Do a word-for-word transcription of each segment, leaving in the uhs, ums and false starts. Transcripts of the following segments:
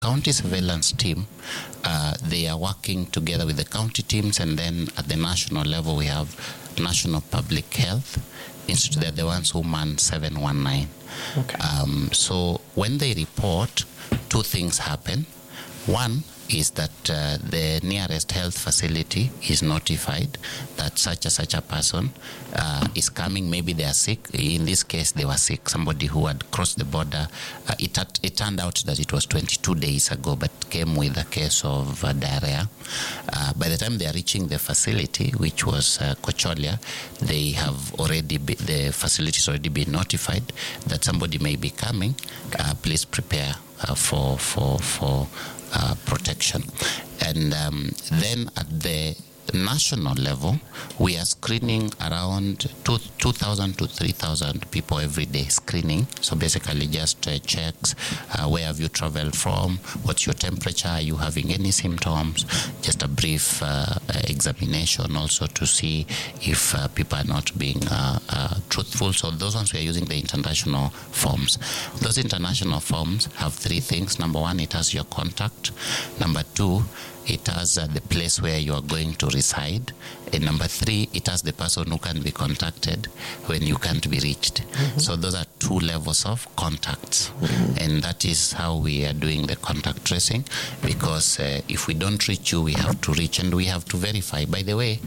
county surveillance team, uh, they are working together with the county teams, and then at the national level we have National Public Health Institute. They're the ones who man seven one nine. Okay. Um, so when they report, two things happen. One is that uh, the nearest health facility is notified that such a such a person uh, is coming. Maybe they are sick. In this case, they were sick. Somebody who had crossed the border. Uh, it, had, it turned out that it was twenty-two days ago, but came with a case of uh, diarrhea. Uh, by the time they are reaching the facility, which was uh, Kocholia, they have already be, the facility has already been notified that somebody may be coming. Uh, please prepare uh, for for for. Uh, protection. And um, then at the national level, we are screening around two thousand to three thousand people every day, screening. So basically just uh, checks, uh, where have you traveled from, what's your temperature, are you having any symptoms, just a brief uh, examination also to see if uh, people are not being uh, uh, truthful. So those ones we are using the international forms. Those international forms have three things. Number one, it has your contact. Number two, it has uh, the place where you are going to reside. And number three, it has the person who can be contacted when you can't be reached. Mm-hmm. So those are two levels of contacts. Mm-hmm. And that is how we are doing the contact tracing, because uh, if we don't reach you, we have to reach and we have to verify. By the way,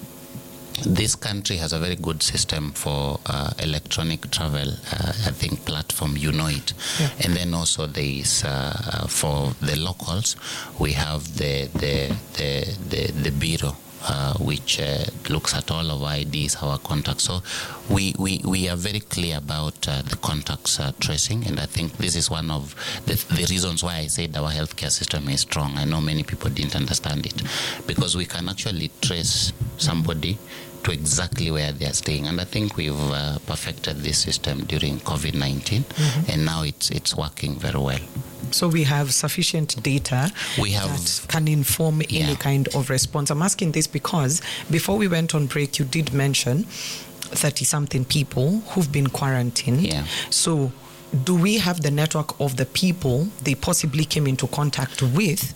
this country has a very good system for uh, electronic travel, uh, I think platform, you know it. Yeah. And then also there is, uh, for the locals, we have the, the, the, the, the bureau, uh, which uh, looks at all of our I Ds, our contacts. So we, we, we are very clear about uh, the contacts uh, tracing, and I think this is one of the, the reasons why I said our healthcare system is strong. I know many people didn't understand it, because we can actually trace somebody to exactly where they are staying, and I think we've uh, perfected this system during COVID nineteen, mm-hmm. and now it's it's working very well. So we have sufficient data we have, that can inform yeah. any kind of response. I'm asking this because before we went on break, you did mention thirty-something people who've been quarantined. Yeah. So do we have the network of the people they possibly came into contact with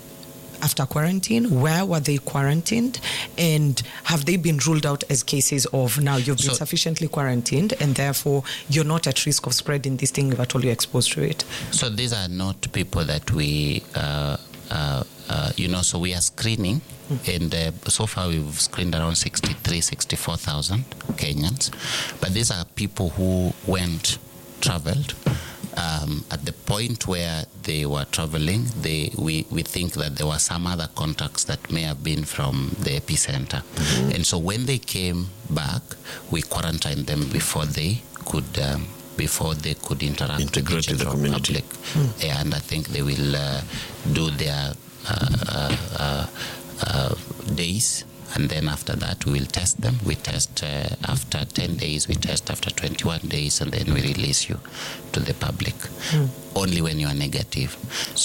after quarantine? Where were they quarantined? And have they been ruled out as cases of, now you've been so, sufficiently quarantined and therefore you're not at risk of spreading this thing if at all you're exposed to it? So these are not people that we, uh, uh, uh, you know, so we are screening. Mm. And uh, so far we've screened around sixty-three, sixty-four thousand Kenyans. But these are people who went, traveled. Um, at the point where they were traveling, they, we, we think that there were some other contacts that may have been from the epicenter. Mm-hmm. And so when they came back, we quarantined them before they could um, before they could interact Integrate with the community. Public. Mm. Yeah, and I think they will uh, do their uh, uh, uh, days. And then after that, we will test them. We test uh, after ten days, we test after twenty-one days, and then we release you to the public. Mm. Only when you are negative.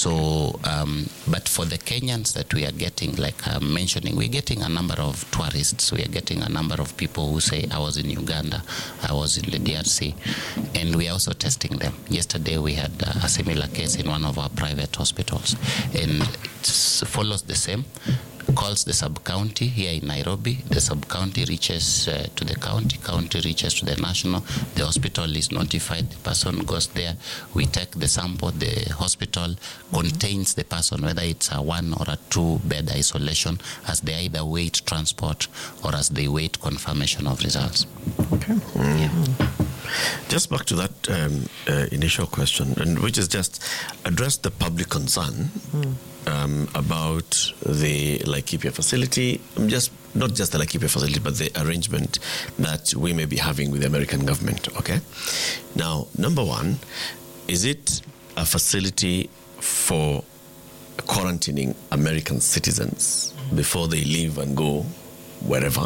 So, um, but for the Kenyans that we are getting, like I'm mentioning, we're getting a number of tourists. We are getting a number of people who say, I was in Uganda, I was in the D R C, and we are also testing them. Yesterday, we had uh, a similar case in one of our private hospitals, and it follows the same. Calls the sub-county here in Nairobi. The sub-county reaches uh, to the county, county reaches to the national. The hospital is notified, the person goes there. We take the sample, the hospital contains the person, whether it's a one or a two bed isolation, as they either wait transport or as they wait confirmation of results. Okay. Mm. Yeah. Just back to that um, uh, initial question, and which is just address the public concern mm. um, about the Laikipia facility, just not just the Laikipia facility, but the arrangement that we may be having with the American government. Okay. Now, number one, is it a facility for quarantining American citizens before they leave and go wherever,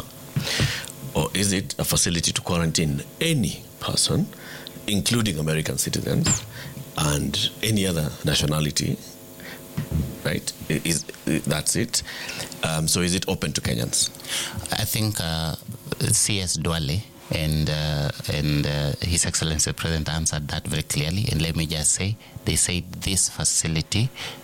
or is it a facility to quarantine any person, including American citizens and any other nationality, right? Is that's it? Um, so is it open to Kenyans? I think uh, C S Duale, and uh, and uh, His Excellency the President answered that very clearly. And let me just say, they said this facility